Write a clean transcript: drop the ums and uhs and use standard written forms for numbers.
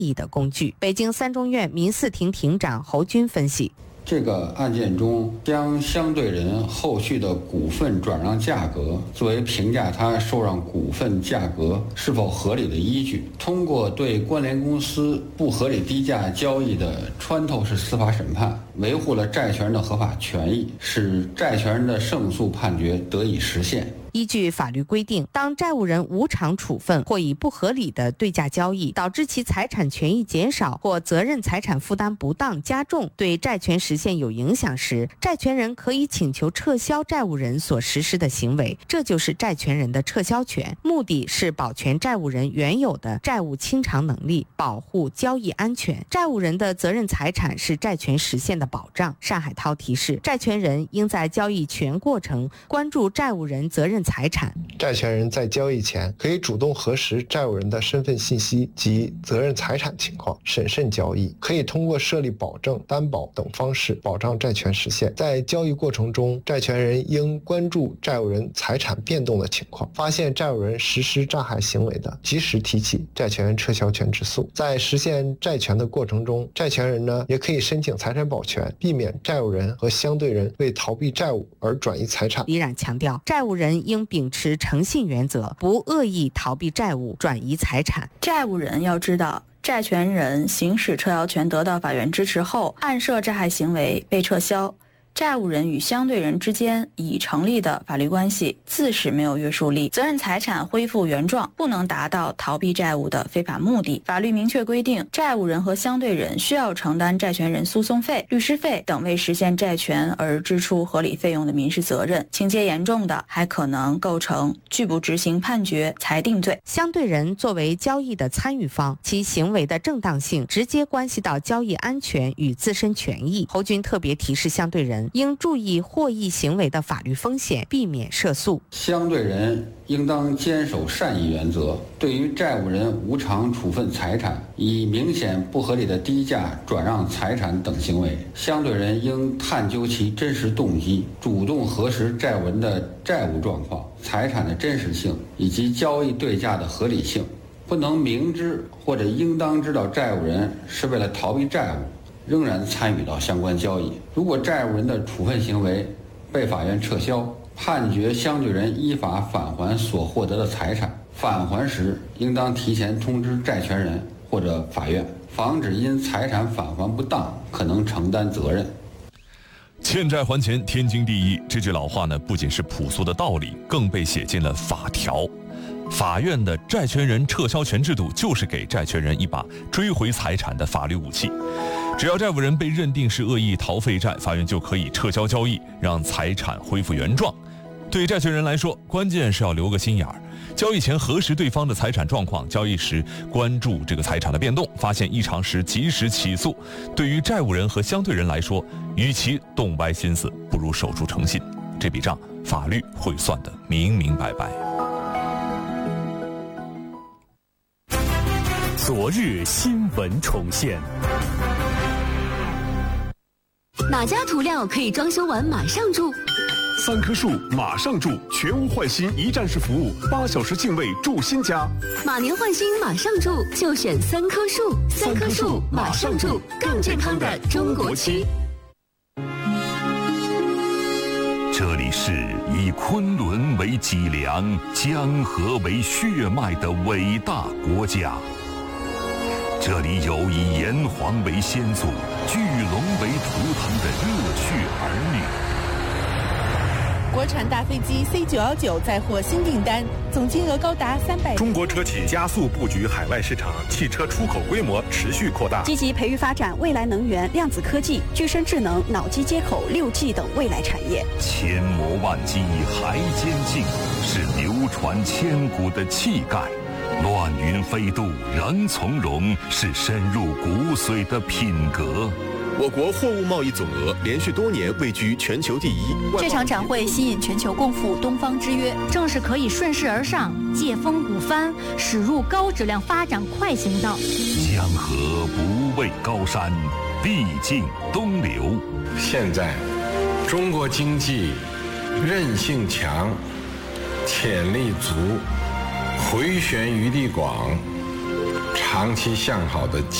易的工具。北京三中院民四庭庭长侯军分析， 这个案件中，将相对人后续的股份转让价格作为评价他受让股份价格是否合理的依据，通过对关联公司不合理低价交易的穿透式司法审判，维护了债权人的合法权益，使债权人的胜诉判决得以实现。 依据法律规定，当债务人无偿处分或以不合理的对价交易导致其财产权益减少或责任财产负担不当加重，对债权实现有影响时，债权人可以请求撤销债务人所实施的行为，这就是债权人的撤销权，目的是保全债务人原有的债务清偿能力，保护交易安全。债务人的责任财产是债权实现的保障。单海涛提示，债权人应在交易全过程关注债务人责任财产。 债权人在交易前可以主动核实债务人的身份信息及责任财产情况，审慎交易，可以通过设立保证、担保等方式保障债权实现。在交易过程中，债权人应关注债务人财产变动的情况，发现债务人实施诈害行为的，及时提起债权人撤销权之诉。在实现债权的过程中，债权人也可以申请财产保全，避免债务人和相对人为逃避债务而转移财产。 李冉强调，债务人应秉持诚信原则，不恶意逃避债务、转移财产。 债务人要知道，债权人行使撤销权得到法院支持后，案涉债害行为被撤销，债务人与相对人之间已成立的法律关系自是没有约束力，责任财产恢复原状，不能达到逃避债务的非法目的。法律明确规定，债务人和相对人需要承担债权人诉讼费、律师费等为实现债权而支出合理费用的民事责任，情节严重的还可能构成拒不执行判决、裁定罪。 相对人作为交易的参与方，其行为的正当性直接关系到交易安全与自身权益。侯军特别提示相对人应注意获益行为的法律风险，避免涉诉。 相对人应当坚守善意原则，对于债务人无偿处分财产、以明显不合理的低价转让财产等行为，相对人应探究其真实动机，主动核实债务人的债务状况、财产的真实性以及交易对价的合理性，不能明知或者应当知道债务人是为了逃避债务仍然参与到相关交易。如果债务人的处分行为被法院撤销，判决相对人依法返还所获得的财产，返还时应当提前通知债权人或者法院，防止因财产返还不当可能承担责任。 欠债还钱天经地义，这句老话呢，不仅是朴素的道理，更被写进了法条。法院的债权人撤销权制度就是给债权人一把追回财产的法律武器。只要债务人被认定是恶意逃废债，法院就可以撤销交易，让财产恢复原状。对债权人来说，关键是要留个心眼儿，交易前核实对方的财产状况，交易时关注这个财产的变动，发现异常时及时起诉。对于债务人和相对人来说，与其动歪心思，不如守住诚信，这笔账法律会算得明明白白。 昨日新闻重现。 哪家涂料可以装修完马上住 ？3棵树马上住，全屋换新一站式服务，8小时净位住新家。 马年换新马上住，就选3棵树。3棵树马上住，更健康的中国区。 这里是以昆仑为脊梁、江河为血脉的伟大国家。这里有以炎黄为先祖、巨龙为图腾的热血儿女。 国产大飞机 C919 再获新订单，总金额高达300。 中国车企加速布局海外市场，汽车出口规模持续扩大， 积极培育发展未来能源、量子科技、具身智能、脑机接口、6G 等未来产业。 千磨万击还坚劲，是流传千古的气概。乱云飞渡仍从容，是深入骨髓的品格。 我国货物贸易总额连续多年位居全球第一。 这场展会吸引全球共赴东方之约， 正是可以顺势而上，借风鼓帆，驶入高质量发展快行道。 江河不畏高山，必尽东流。 现在，中国经济韧性强，潜力足，回旋余地广， 长期向好的